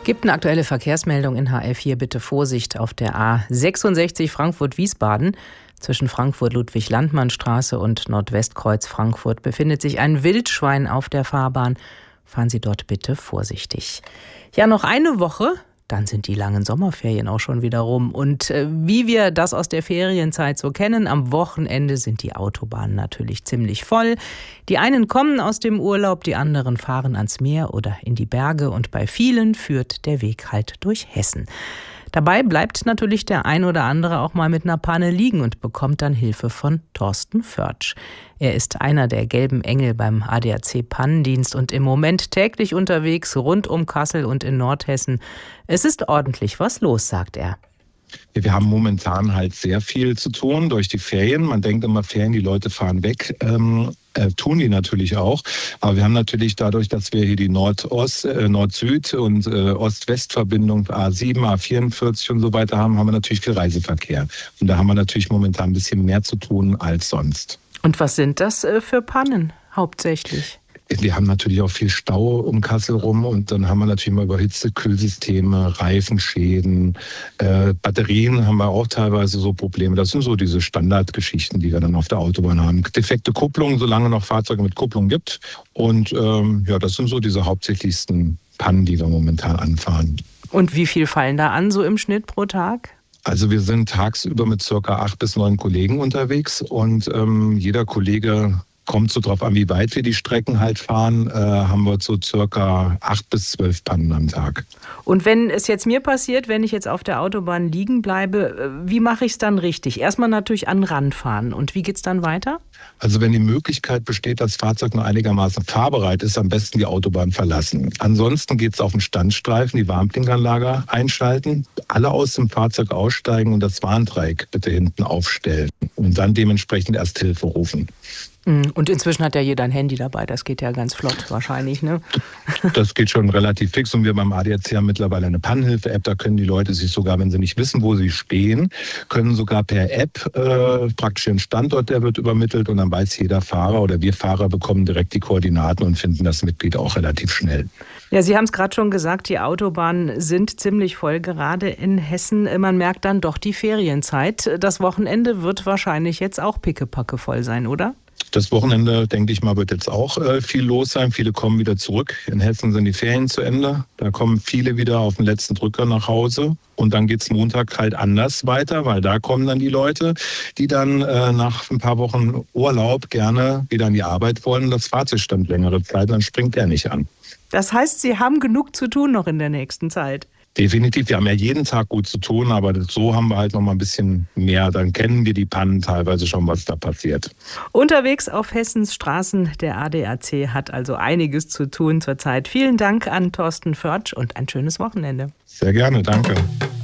Gibt eine aktuelle Verkehrsmeldung in HR4. Bitte Vorsicht auf der A66 Frankfurt-Wiesbaden. Zwischen Frankfurt-Ludwig-Landmann-Straße und Nordwestkreuz Frankfurt befindet sich ein Wildschwein auf der Fahrbahn. Fahren Sie dort bitte vorsichtig. Ja, noch eine Woche, dann sind die langen Sommerferien auch schon wieder rum. Und wie wir das aus der Ferienzeit so kennen, am Wochenende sind die Autobahnen natürlich ziemlich voll. Die einen kommen aus dem Urlaub, die anderen fahren ans Meer oder in die Berge. Und bei vielen führt der Weg halt durch Hessen. Dabei bleibt natürlich der ein oder andere auch mal mit einer Panne liegen und bekommt dann Hilfe von Thorsten Förtsch. Er ist einer der gelben Engel beim ADAC Pannendienst und im Moment täglich unterwegs rund um Kassel und in Nordhessen. Es ist ordentlich was los, sagt er. Wir haben momentan halt sehr viel zu tun durch die Ferien. Man denkt immer, Ferien, die Leute fahren weg. Tun die natürlich auch. Aber wir haben natürlich dadurch, dass wir hier die Nord-Süd- und Ost-West-Verbindung A7, A44 und so weiter haben, haben wir natürlich viel Reiseverkehr. Und da haben wir natürlich momentan ein bisschen mehr zu tun als sonst. Und was sind das für Pannen hauptsächlich? Wir haben natürlich auch viel Stau um Kassel rum und dann haben wir natürlich mal überhitzte Kühlsysteme, Reifenschäden, Batterien haben wir auch teilweise so Probleme. Das sind so diese Standardgeschichten, die wir dann auf der Autobahn haben. Defekte Kupplungen, solange noch Fahrzeuge mit Kupplung gibt. Und das sind so diese hauptsächlichsten Pannen, die wir momentan anfahren. Und wie viel fallen da an, so im Schnitt pro Tag? Also wir sind tagsüber mit ca. 8 bis 9 Kollegen unterwegs und jeder Kollege kommt so drauf an, wie weit wir die Strecken halt fahren, haben wir so circa 8 bis 12 Pannen am Tag. Und wenn es jetzt mir passiert, wenn ich jetzt auf der Autobahn liegen bleibe, wie mache ich es dann richtig? Erstmal natürlich an den Rand fahren. Und wie geht es dann weiter? Also wenn die Möglichkeit besteht, dass das Fahrzeug nur einigermaßen fahrbereit ist, am besten die Autobahn verlassen. Ansonsten geht es auf den Standstreifen, die Warnblinkanlage einschalten, alle aus dem Fahrzeug aussteigen und das Warndreieck bitte hinten aufstellen und dann dementsprechend erst Hilfe rufen. Und inzwischen hat ja jeder ein Handy dabei, das geht ja ganz flott wahrscheinlich, ne? Das geht schon relativ fix und wir beim ADAC haben mittlerweile eine Pannenhilfe-App, da können die Leute sich sogar, wenn sie nicht wissen, wo sie stehen, können sogar per App praktisch den Standort, der wird übermittelt und dann weiß jeder Fahrer oder wir Fahrer bekommen direkt die Koordinaten und finden das Mitglied auch relativ schnell. Ja, Sie haben es gerade schon gesagt, die Autobahnen sind ziemlich voll, gerade in Hessen. Man merkt dann doch die Ferienzeit. Das Wochenende wird wahrscheinlich jetzt auch pickepacke voll sein, oder? Das Wochenende, denke ich mal, wird jetzt auch viel los sein. Viele kommen wieder zurück. In Hessen sind die Ferien zu Ende. Da kommen viele wieder auf den letzten Drücker nach Hause. Und dann geht's Montag halt anders weiter, weil da kommen dann die Leute, die dann nach ein paar Wochen Urlaub gerne wieder in die Arbeit wollen. Das Fahrzeug stand längere Zeit, dann springt der nicht an. Das heißt, Sie haben genug zu tun noch in der nächsten Zeit. Definitiv, wir haben ja jeden Tag gut zu tun, aber so haben wir halt noch mal ein bisschen mehr. Dann kennen wir die Pannen teilweise schon, was da passiert. Unterwegs auf Hessens Straßen, der ADAC hat also einiges zu tun zurzeit. Vielen Dank an Thorsten Förtsch und ein schönes Wochenende. Sehr gerne, danke.